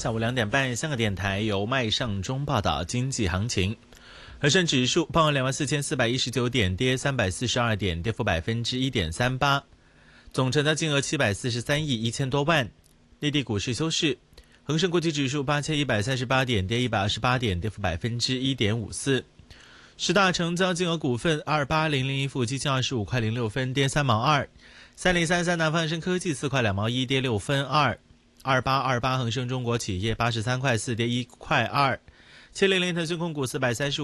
下午2点半，香港电台由麦尚中报道经济行情。恒生指数报24,419点，跌342点，跌幅1.38%，总成交金额743亿1000多万。内地股市收市，恒生国际指数8138点，跌128点，跌幅1.54%。十大成交金额股份，28001富基金25块06分，跌3毛2。3033南方恒生科技4块2毛1，跌6分2。2828恒生中国企业83块4，跌1块2。700腾讯控股435